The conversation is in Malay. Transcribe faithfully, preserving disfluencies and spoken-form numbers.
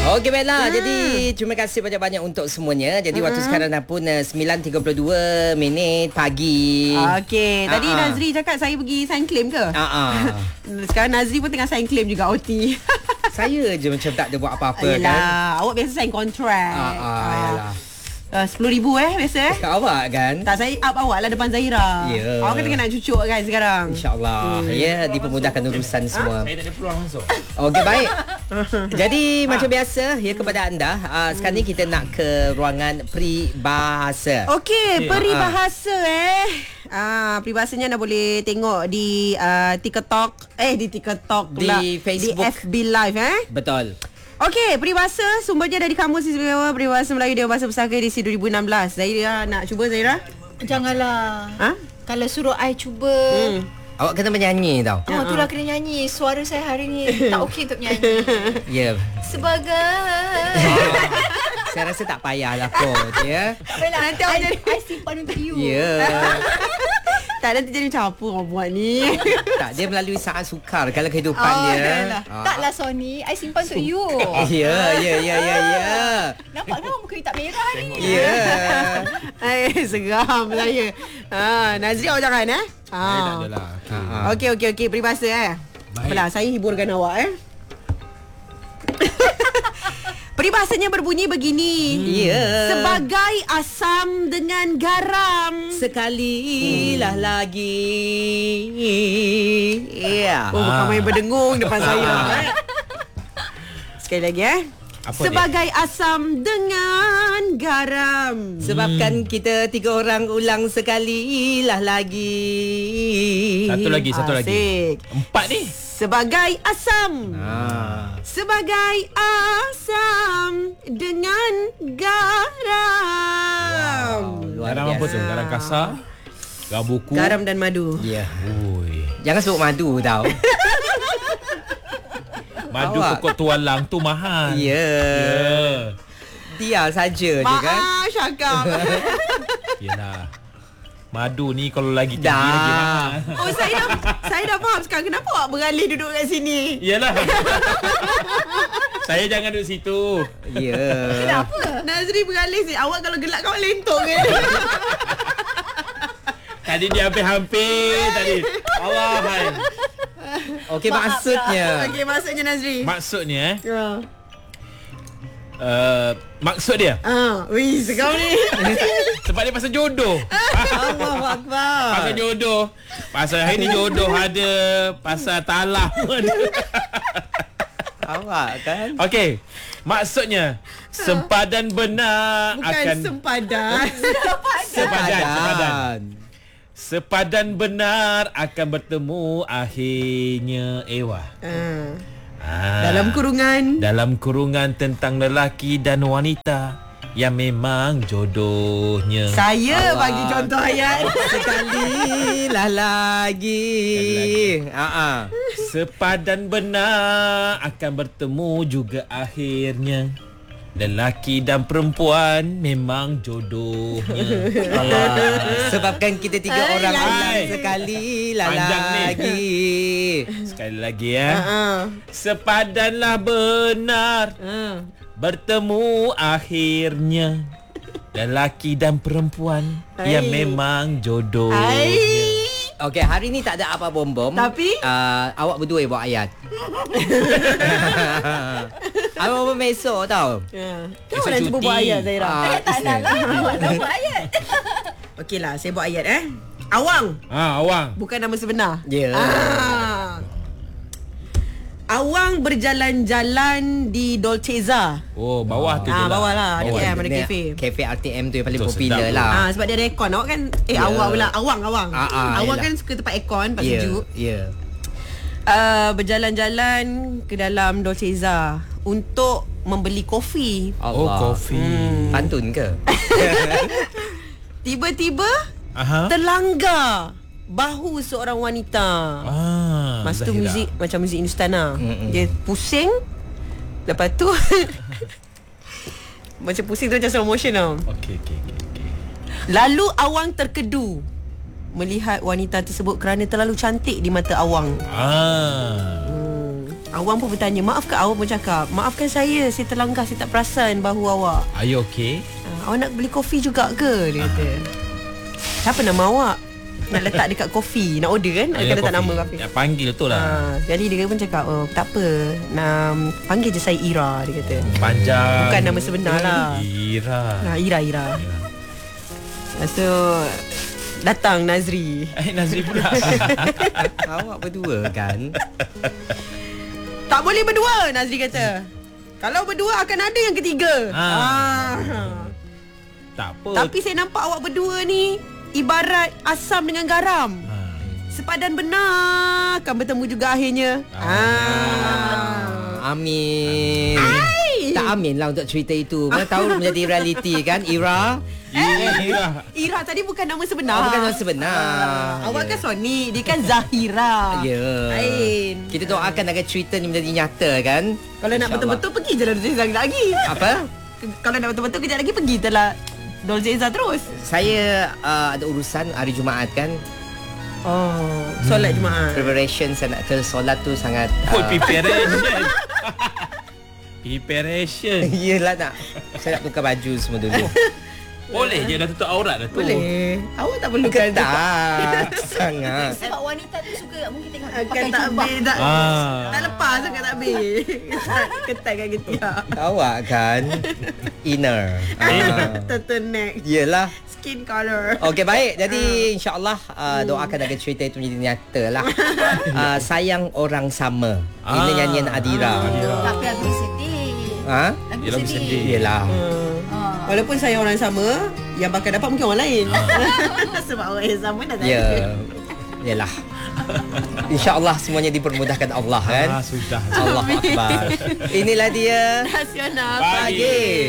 Okey baiklah. Hmm. Jadi terima kasih banyak-banyak untuk semuanya. Jadi hmm. waktu sekarang dah pun uh, sembilan tiga puluh dua minit pagi. Okey, tadi uh-huh. Nazri cakap saya pergi sign claim ke? Uh-huh. Sekarang Nazri pun tengah sign claim juga O T. Saya je macam tak ada buat apa-apa. Yelah, kan. awak biasa sign kontrak. Ah, ah, yalah. Uh, sepuluh ribu eh biasa eh. Kat awak kan? Tak, saya up awak lah depan Zahira. Yeah. Awak kan tengah nak cucuk kan sekarang. InsyaAllah. Hmm. Ya, yeah, dipermudahkan urusan ha? semua. Saya tak ada peluang masuk. Okey, baik. Jadi ha. macam biasa ya kepada anda, uh, sekarang ni kita nak ke ruangan peribahasa. Okey, yeah. peribahasa eh. Ah, peribahasanya anda boleh tengok di uh, TikTok, eh di TikTok pula, di Facebook, di F B Live eh. Betul. Okey, peribahasa sumbernya dari Kamus Istimewa Peribahasa Melayu Dewan Bahasa Pusaka edisi dua ribu enam belas. Zahira nak cuba Zahira? Janganlah. Ha? Kalau suruh I cuba. Hmm. Awak kena menyanyi tau. Oh, tu lah kena nyanyi. Suara saya hari ni tak okey untuk nyanyi. Ya. Yeah. Sebagai saya rasa tak payahlah kot ya. Tak payahlah. Nanti I, jadi... I simpan untuk you. Ya. Yeah. Tak, nanti jadi macam apa orang buat ni. Tak, dia melalui saat sukar kalau kehidupan oh, dia. Ah. Taklah Sony, I simpan untuk you. Ya, ya, ya, ya, ya. Nampak kan muka you tak merah ni. Ya. Eh, seram saya. Ha, Nazri awak jangan eh. Ha. Saya tak adalah. Okey, okey, okey, peribahasa eh. Apalah, saya hiburkan awak eh. Peribahasanya berbunyi begini. Ya. Yeah. Sebagai asam dengan garam. Sekalilah hmm. lagi. Ya. Yeah. Oh, bukan main berdengung depan saya. Eh. Sekali lagi eh. Apa sebagai dia? Asam dengan garam. Sebabkan hmm. kita tiga orang ulang sekalilah lagi. Satu lagi, satu Asik. lagi. Empat ni. Sebagai asam. Ah. Sebagai asam dengan garam. Wow, garam apa tu? Garam kasar, garam buku, garam dan madu. Ya. Yeah. Jangan sebut madu tau. Madu pokok tualang tu mahal. Ya. Yeah. Dia saja je kan. Maaf Syakab. Yelah. Madu ni kalau lagi tinggi dah. lagi mahal. Oh, saya dah saya dah faham sekarang kenapa awak beralih duduk kat sini. Yalah. Saya jangan duduk situ. Ya. Yeah. Kenapa? Nazri beralih sini. Awak kalau gelak kau lentok ke? Tadi dia hampir-hampir tadi. Allah hai. Okey, maksudnya. Okey, maksudnya Nazri. Maksudnya eh. Ya. Uh, maksud dia. Ah, wih, sekarang ni. Sebab dia pasal jodoh. Allahu Akbar. Pasal jodoh. Pasal hari ni jodoh ada, pasal talah pun ada. Awak kan. Okey. Maksudnya sempadan benar bukan akan sempadan. sempadan. Sempadan. Sepadan benar akan bertemu akhirnya Ewa. Ah. Ah, Dalam kurungan. Dalam kurungan tentang lelaki dan wanita yang memang jodohnya. Saya Allah. bagi contoh ayat. Sekalilah lagi. Ha-ha. Sepadan benar akan bertemu juga akhirnya. Lelaki dan perempuan memang jodohnya. Allah. Sebabkan kita tiga Ay, orang lagi. ulang sekalilah Panjang ni. lagi. Sekali lagi ya. Uh-uh. Sepadanlah benar Uh. bertemu akhirnya. Lelaki dan perempuan Ay. yang memang jodohnya. Ai. Okey, hari ni tak ada apa bom-bom. Tapi? uh, awak berdua yang buat ayat. Awak bom esok tau. Ya. Esok Kau nak cuba cuti. buat ayat Zahira? Ah, Eh, tak nak lah. Awak nak buat ayat. Okeylah, saya buat ayat eh. Awang. Ha, awang. Bukan nama sebenar. Ya. Ah. Awang berjalan-jalan di Dolceza. Oh, bawah tu je Ah, lah. bawah lah. Ada Bawah. K M, ada Dia- kafe. Kafe R T M tu yang paling Betul, popular sedap. lah. Ah, sebab dia ada aircon. Awak kan eh Ya. awak pula. Awang, awang. Ah, ah, awang yelah. kan suka tempat aircon, tempat Ya, sejuk. ya. Uh, berjalan-jalan ke dalam Dolceza untuk membeli kopi. Oh, Allah. kopi. Hmm. Pantun ke? Tiba-tiba Aha. terlanggar bahu seorang wanita. Ah, Masa tu Zahira. muzik macam muzik Hindustan lah. Mm-mm. Dia pusing. Lepas tu macam pusing tu macam slow motion tau. Okey, okey, okey. okey. Lalu Awang terkedu melihat wanita tersebut kerana terlalu cantik di mata Awang. Ah. Hmm. Awang pun bertanya, maaf ke awak pun cakap, maafkan saya, saya terlanggar, saya tak perasan bahu awak. Are you okay? Uh, awak nak beli kopi juga ke? Dia kata. Siapa nama awak? Nak letak dekat kopi, nak order kan? Ada letak nama kopi. Ya, panggil tu lah. Uh, jadi dia pun cakap, oh tak apa, nak panggil je saya Ira, dia kata. Panjang. Bukan nama sebenar lah. Ira. Nah, Ira, Ira. Lepas tu datang Nazri. Eh, Nazri pula. Awak berdua kan? Tak boleh berdua, Nazri kata. Kalau berdua akan ada yang ketiga. Ah. Ah. Tak apa. Tapi saya nampak awak berdua ni ibarat asam dengan garam. Ah. Sepadan benar akan bertemu juga akhirnya. Ah. Amin. Hai. Tak amin lah untuk cerita itu. Mana tahu menjadi realiti kan, Ira? Ira. Ira tadi bukan nama sebenar. Oh, bukan nama sebenar. Ah, awak kan Sony, dia kan Zahira. Ya. Lain. Kita doakan agar cerita ni menjadi nyata kan. Kalau nak betul-betul pergi je lah Dolce Zeza lagi. Apa? Kalau nak betul-betul kejap lagi pergi je lah Dolce Zeza terus. Saya uh, ada urusan hari Jumaat kan. Oh, solat Jumaat. Preparation saya nak ke solat tu sangat Oh, uh, preparation. Preparation. Yelah nak. Saya nak tukar baju semua dulu. Boleh je dah tutup aurat dah tu. Boleh. Awak tak perlu ketat sangat. Sebab wanita tu suka mungkin tengok Akan pakai tak jubah. habis tak, Ah. tak lepas sangat tak habis. Ketat kat ketiak. Awak kan inner. Ah. Turtleneck. Yelah. Skin color. Okey baik. Jadi insya-Allah uh, doakan agar cerita itu menjadi nyata lah. Uh, sayang orang sama. Ini Ah. nyanyian Adira. Tapi lagu sedih. Ha? Lagu Ya, lagu sedih. sedih. Yelah. Ah. Walaupun saya orang sama, yang bakal dapat mungkin orang lain. Sebab orang yang sama dah tak Ya. ada. Yalah. InsyaAllah semuanya dipermudahkan Allah kan. Ah, sudah. Allah Akbar. Inilah dia Nasional Pagi. Pagi.